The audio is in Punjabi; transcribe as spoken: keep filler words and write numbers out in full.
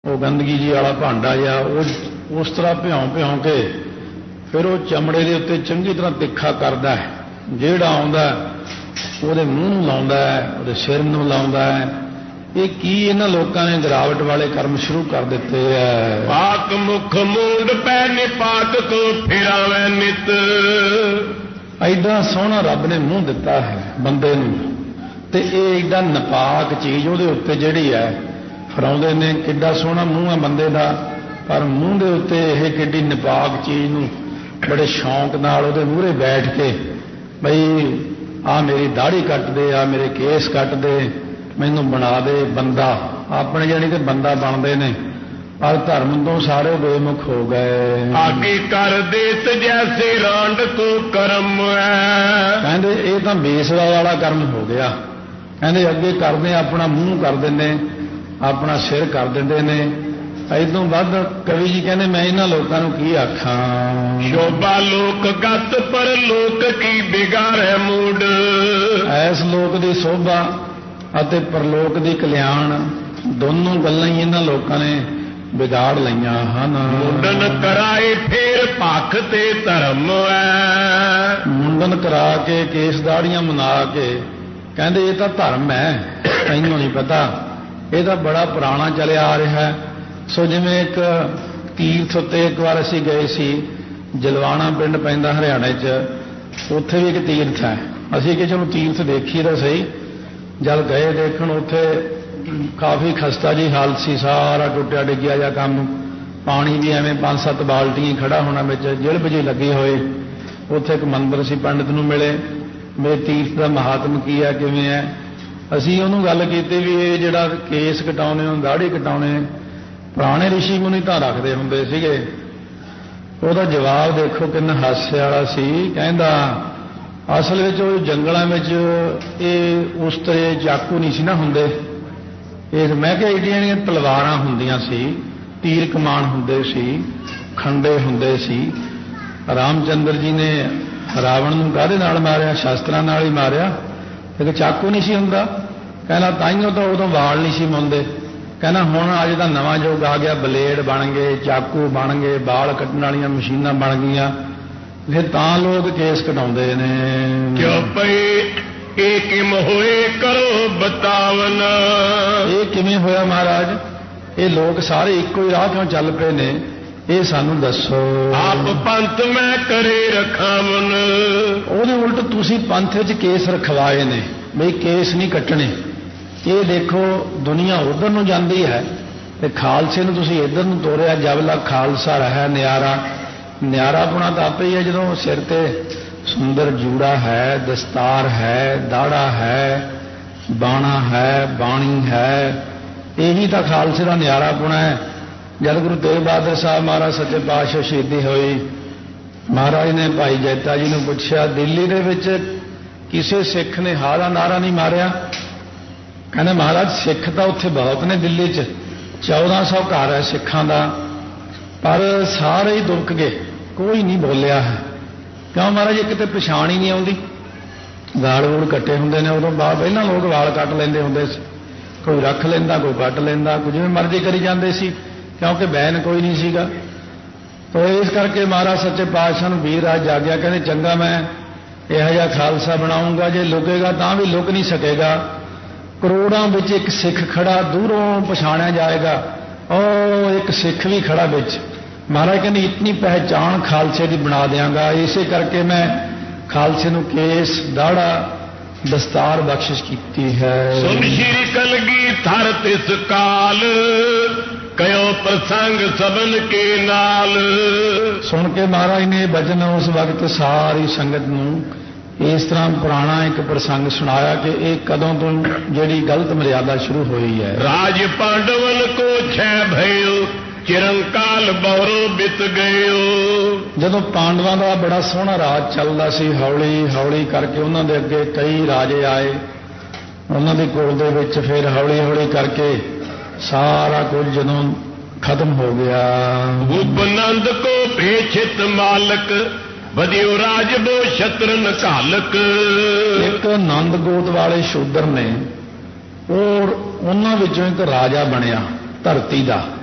वो गंदगी जी वाला भांडा या उस तरह भ्यों भ्यों के फिर वो चमड़े के उत्ते चंगी तरह तिखा करता है, ਜਿਹੜਾ ਆਉਂਦਾ ਉਹਦੇ ਮੂੰਹ ਨੂੰ ਲਾਉਂਦਾ ਹੈ, ਉਹਦੇ ਸਿਰ ਨੂੰ ਲਾਉਂਦਾ ਹੈ। ਇਹ ਕੀ ਇਹਨਾਂ ਲੋਕਾਂ ਨੇ ਗਿਰਾਵਟ ਵਾਲੇ ਕਰਮ ਸ਼ੁਰੂ ਕਰ ਦਿੱਤੇ ਐ। ਪਾਕ ਮੁਖ ਮੂੰਡ ਪੈ ਨਿਪਾਕ ਕੋ ਫਿਰਾਵੇ ਨਿਤ। ਐਡਾ ਸੋਹਣਾ ਰੱਬ ਨੇ ਮੂੰਹ ਦਿੱਤਾ ਹੈ ਬੰਦੇ ਨੂੰ, ਤੇ ਇਹ ਐਡਾ ਨਪਾਕ ਚੀਜ਼ ਉਹਦੇ ਉੱਤੇ ਜਿਹੜੀ ਹੈ ਫਰਾਉਂਦੇ ਨੇ। ਕਿੱਡਾ ਸੋਹਣਾ ਮੂੰਹ ਹੈ ਬੰਦੇ ਦਾ, ਪਰ ਮੂੰਹ ਦੇ ਉੱਤੇ ਇਹ ਕਿੱਡੀ ਨਪਾਕ ਚੀਜ਼ ਨੂੰ ਬੜੇ ਸ਼ੌਂਕ ਨਾਲ ਉਹਦੇ ਮੂਹਰੇ ਬੈਠ ਕੇ ਬਈ ਆ ਮੇਰੀ ਦਾੜੀ ਕੱਟ ਦੇ, ਆ ਮੇਰੇ ਕੇਸ ਕੱਟ ਦੇ, ਮੈਨੂੰ ਬਣਾ ਦੇ ਬੰਦਾ। ਆਪਣੇ ਜਾਨੀ ਕਿ ਬੰਦਾ ਬਣਦੇ ਨੇ, ਪਰ ਧਰਮ ਤੋਂ ਸਾਰੇ ਬੇਮੁਖ ਹੋ ਗਏ। ਆਗੇ ਕਰ ਦੇਤ ਜੈਸੇ ਰਾਂਡ ਕੋ ਕਰਮ ਹੈ। ਕਹਿੰਦੇ ਇਹ ਤਾਂ ਬੇਸਵਾ ਵਾਲਾ ਕਰਮ ਹੋ ਗਿਆ। ਕਹਿੰਦੇ ਅੱਗੇ ਕਰਦੇ ਆਪਣਾ ਮੂੰਹ ਕਰ ਦਿੰਦੇ, ਆਪਣਾ ਸਿਰ ਕਰ ਦਿੰਦੇ ਨੇ। ਇਦੋਂ ਵੱਧ ਕਵੀ ਜੀ ਕਹਿੰਦੇ ਮੈਂ ਇਹਨਾਂ ਲੋਕਾਂ ਨੂੰ ਕੀ ਆਖਾਂ। ਸ਼ੋਭਾ ਲੋਕ ਗਤ ਪਰ ਲੋਕ ਕੀ ਬਿਗਾੜੇ ਮੂਡ। ਐਸ ਲੋਕ ਦੀ ਸੋਭਾ ਅਤੇ ਪਰਲੋਕ ਦੀ ਕਲਿਆਣ ਦੋਨੋਂ ਗੱਲਾਂ ਹੀ ਇਹਨਾਂ ਲੋਕਾਂ ਨੇ ਵਿਗਾੜ ਲਈਆਂ ਹਨ। ਮੁੰਡਨ ਕਰਾਏ ਫੇਰ ਭਖ ਤੇ ਧਰਮ ਹੈ। ਮੁੰਡਨ ਕਰਾ ਕੇ ਕੇਸ ਦਾੜੀਆਂ ਮਨਾ ਕੇ ਕਹਿੰਦੇ ਇਹ ਤਾਂ ਧਰਮ ਹੈ, ਤੈਨੂੰ ਨਹੀਂ ਪਤਾ, ਇਹ ਤਾਂ ਬੜਾ ਪੁਰਾਣਾ ਚੱਲਿਆ ਆ ਰਿਹਾ ਹੈ। ਸੋ ਜਿਵੇਂ ਇੱਕ ਤੀਰਥ ਉੱਤੇ ਇੱਕ ਵਾਰ ਅਸੀਂ ਗਏ ਸੀ, ਜਲਵਾਣਾ ਪਿੰਡ ਪੈਂਦਾ ਹਰਿਆਣੇ 'ਚ, ਉੱਥੇ ਵੀ ਇੱਕ ਤੀਰਥ ਹੈ। ਅਸੀਂ ਕਿ ਚਲੋ ਤੀਰਥ ਦੇਖੀ ਤਾਂ ਸਹੀ। ਜਦ ਗਏ ਦੇਖਣ ਉੱਥੇ ਕਾਫੀ ਖਸਤਾ ਜੀ ਹਾਲਤ ਸੀ, ਸਾਰਾ ਟੁੱਟਿਆ ਡਿੱਗਿਆ ਜਾਂ ਕੰਮ, ਪਾਣੀ ਵੀ ਐਵੇਂ ਪੰਜ ਸੱਤ ਬਾਲਟੀਆਂ ਖੜਾ ਹੋਣਾ ਵਿੱਚ, ਜਿਲਬ ਜੀ ਲੱਗੇ ਹੋਏ। ਉੱਥੇ ਇੱਕ ਮੰਦਰ ਸੀ, ਪੰਡਤ ਨੂੰ ਮਿਲੇ, ਮੇਰੇ ਤੀਰਥ ਦਾ ਮਹਾਤਮ ਕੀ ਹੈ, ਕਿਵੇਂ ਹੈ। ਅਸੀਂ ਉਹਨੂੰ ਗੱਲ ਕੀਤੀ ਵੀ ਇਹ ਜਿਹੜਾ ਕੇਸ ਕਟਾਉਣੇ ਹੋ, ਦਾੜੀ ਕਟਾਉਣੇ ਪੁਰਾਣੇ ਰਿਸ਼ੀ ਮੁਨੀ ਤਾਂ ਰੱਖਦੇ ਹੁੰਦੇ ਸੀਗੇ। ਉਹਦਾ ਜਵਾਬ ਦੇਖੋ ਕਿੰਨਾ ਹਾਸੇ ਵਾਲਾ ਸੀ। ਕਹਿੰਦਾ ਅਸਲ ਵਿੱਚ ਉਹ ਜੰਗਲਾਂ ਵਿੱਚ ਇਹ ਉਸ ਤਰ੍ਹਾਂ ਚਾਕੂ ਨਹੀਂ ਸੀ ਨਾ ਹੁੰਦੇ, ਇਹ ਮੈਂ ਕਿਹਾ ਏਡੀਆਂ ਏਡੀਆਂ ਤਲਵਾਰਾਂ ਹੁੰਦੀਆਂ ਸੀ, ਤੀਰ ਕਮਾਨ ਹੁੰਦੇ ਸੀ, ਖੰਡੇ ਹੁੰਦੇ ਸੀ। ਰਾਮਚੰਦਰ ਜੀ ਨੇ ਰਾਵਣ ਨੂੰ ਕਾਹਦੇ ਨਾਲ ਮਾਰਿਆ? ਸ਼ਾਸਤਰਾਂ ਨਾਲ ਹੀ ਮਾਰਿਆ, ਇੱਕ ਚਾਕੂ ਨਹੀਂ ਸੀ ਹੁੰਦਾ। ਕਹਿੰਦਾ ਤਾਈਓ ਤਾਂ ਉਦੋਂ ਵਾਲ ਨਹੀਂ ਸੀ ਮੁੰਦੇ। ਕਹਿੰਦਾ ਹੁਣ ਅੱਜ ਦਾ ਨਵਾਂ ਯੁੱਗ ਆ ਗਿਆ, ਬਲੇਡ ਬਣ ਗਏ, ਚਾਕੂ ਬਣ ਗਏ, ਵਾਲ ਕੱਟਣ ਵਾਲੀਆਂ ਮਸ਼ੀਨਾਂ ਬਣ ਗਈਆਂ, ਫਿਰ ਤਾਂ ਲੋਕ ਕੇਸ ਕਟਾਉਂਦੇ ਨੇ। ਕਿਉਂ ਪਈ ਇਹ ਕਿਮ ਹੋਏ ਕਰੋ ਬਤਾਵਨ। ਇਹ ਕਿਵੇਂ ਹੋਇਆ ਮਹਾਰਾਜ? ਇਹ ਲੋਕ ਸਾਰੇ ਇੱਕੋ ਹੀ ਰਾਹ ਕਿਉਂ ਚੱਲ ਪਏ ਨੇ, ਇਹ ਸਾਨੂੰ ਦੱਸੋ। ਆਪ ਪੰਥ ਮੈਂ ਕਰੇ ਰਖਾਵਨ। ਉਹਦੇ ਉਲਟ ਤੁਸੀਂ ਪੰਥ ਵਿੱਚ ਕੇਸ ਰਖਵਾਏ ਨੇ, ਬਈ ਕੇਸ ਨਹੀਂ ਕੱਟਣੇ। ਇਹ ਦੇਖੋ ਦੁਨੀਆ ਉਧਰ ਨੂੰ ਜਾਂਦੀ ਹੈ ਤੇ ਖਾਲਸੇ ਨੂੰ ਤੁਸੀਂ ਇੱਧਰ ਨੂੰ ਤੋਰਿਆ। ਜਬ ਲਾ ਖਾਲਸਾ ਰਹਾ ਨਿਆਰਾ। ਨਿਆਰਾ ਪੁਣਾ ਤਾਂ ਆਪੇ ਹੀ ਹੈ ਜਦੋਂ ਸਿਰ ਤੇ ਸੁੰਦਰ ਜੂੜਾ ਹੈ, ਦਸਤਾਰ ਹੈ, ਦਾੜਾ ਹੈ, ਬਾਣਾ ਹੈ, ਬਾਣੀ ਹੈ। ਇਹੀ ਤਾਂ ਖਾਲਸੇ ਦਾ ਨਿਆਰਾ ਪੁਣਾ ਹੈ। ਜਦ ਗੁਰੂ ਤੇਗ ਬਹਾਦਰ ਸਾਹਿਬ ਮਹਾਰਾਜ ਸੱਚੇ ਪਾਤਸ਼ਾਹ ਸ਼ਹੀਦੀ ਹੋਈ, ਮਹਾਰਾਜ ਨੇ ਭਾਈ ਜੈਤਾ ਜੀ ਨੂੰ ਪੁੱਛਿਆ ਦਿੱਲੀ ਦੇ ਵਿੱਚ ਕਿਸੇ ਸਿੱਖ ਨੇ ਹਾਅ ਦਾ ਨਾਰਾ ਨਹੀਂ ਮਾਰਿਆ? ਕਹਿੰਦੇ ਮਹਾਰਾਜ ਸਿੱਖ ਤਾਂ ਉੱਥੇ ਬਹੁਤ ਨੇ ਦਿੱਲੀ 'ਚ, ਚੌਦਾਂ ਸੌ ਘਰ ਹੈ ਸਿੱਖਾਂ ਦਾ, ਪਰ ਸਾਰੇ ਹੀ ਦੁਬਕ ਗਏ, ਕੋਈ ਨਹੀਂ ਬੋਲਿਆ ਹੈ। ਕਿਉਂ ਮਹਾਰਾਜ? ਇੱਕ ਤੇ ਪਛਾਣ ਹੀ ਨਹੀਂ ਆਉਂਦੀ। ਵਾਲ ਵੂਲ ਕੱਟੇ ਹੁੰਦੇ ਨੇ, ਉਦੋਂ ਬਾਅਦ ਪਹਿਲਾਂ ਲੋਕ ਵਾਲ ਕੱਟ ਲੈਂਦੇ ਹੁੰਦੇ ਸੀ, ਕੋਈ ਰੱਖ ਲੈਂਦਾ, ਕੋਈ ਕੱਟ ਲੈਂਦਾ, ਕੋਈ ਜਿਵੇਂ ਮਰਜ਼ੀ ਕਰੀ ਜਾਂਦੇ ਸੀ, ਕਿਉਂਕਿ ਬੈਨ ਕੋਈ ਨਹੀਂ ਸੀਗਾ। ਤਾਂ ਇਸ ਕਰਕੇ ਮਹਾਰਾਜ ਸੱਚੇ ਪਾਤਸ਼ਾਹ ਨੂੰ ਵੀਰ ਰਾਜ ਜਾਗਿਆ, ਕਹਿੰਦੇ ਚੰਗਾ ਮੈਂ ਇਹੋ ਜਿਹਾ ਖਾਲਸਾ ਬਣਾਉਂਗਾ, ਜੇ ਲੁਕੇਗਾ ਤਾਂ ਵੀ ਲੁਕ ਨਹੀਂ ਸਕੇਗਾ। ਕਰੋੜਾਂ ਵਿੱਚ ਇੱਕ ਸਿੱਖ ਖੜਾ, ਦੂਰੋਂ ਪਛਾਣਿਆ ਜਾਏਗਾ, ਉਹ ਇੱਕ ਸਿੱਖ ਵੀ ਖੜਾ ਵਿੱਚ। ਮਹਾਰਾਜ ਕਹਿੰਦੇ ਇਤਨੀ ਪਹਿਚਾਣ ਖਾਲਸੇ ਦੀ ਬਣਾ ਦਿਆਂਗਾ। ਇਸੇ ਕਰਕੇ ਮੈਂ ਖਾਲਸੇ ਨੂੰ ਕੇਸ, ਦਾੜਾ, ਦਸਤਾਰ ਬਖਸ਼ਿਸ਼ ਕੀਤੀ ਹੈ। ਸੁਨ ਸ਼੍ਰੀ ਕਲਗੀ ਥਰ ਤਿਸ ਕਾਲ, ਕਯੋ ਪ੍ਰਸੰਗ ਸਬਨ ਕੇ ਨਾਲ। ਸੁਣ ਕੇ ਮਹਾਰਾਜ ਨੇ ਬਚਨ ਉਸ ਵਕਤ ਸਾਰੀ ਸੰਗਤ ਨੂੰ ਇਸ ਤਰ੍ਹਾਂ ਪੁਰਾਣਾ ਇੱਕ ਪ੍ਰਸੰਗ ਸੁਣਾਇਆ ਕਿ ਇਹ ਕਦੋਂ ਤੋਂ ਜਿਹੜੀ ਗਲਤ ਮਰਿਆਦਾ ਸ਼ੁਰੂ ਹੋਈ ਹੈ। ਰਾਜ ਪਾਂਡਵਨ ਕੋ ਛੈ ਭਇਓ, ਚਿਰੰਕਾਲ ਬੌਰੋ ਬਿਤ ਗਇਓ। ਜਦੋਂ ਪਾਂਡਵਾਂ ਦਾ ਬੜਾ ਸੋਹਣਾ ਰਾਜ ਚੱਲਦਾ ਸੀ, ਹੌਲੀ ਹੌਲੀ ਕਰਕੇ ਉਹਨਾਂ ਦੇ ਅੱਗੇ ਕਈ ਰਾਜੇ ਆਏ, ਉਹਨਾਂ ਦੀ ਕੋਲ ਦੇ ਵਿੱਚ ਫਿਰ ਹੌਲੀ ਹੌਲੀ ਕਰਕੇ ਸਾਰਾ ਕੁਝ ਜਦੋਂ ਖਤਮ ਹੋ ਗਿਆ। ਉਪਨੰਦ ਕੋ ਭੇਛਿਤ ਮਾਲਕ, ਵਧਿਓ ਰਾਜ ਬੋ ਸ਼ਤਰਨ ਘਾਲਕ। ਇੱਕ ਨੰਦ ਗੋਤ ਵਾਲੇ ਸ਼ੂਦਰ ਨੇ, ਉਹ ਉਹਨਾਂ ਵਿੱਚੋਂ ਇੱਕ ਰਾਜਾ ਬਣਿਆ ਧਰਤੀ ਦਾ।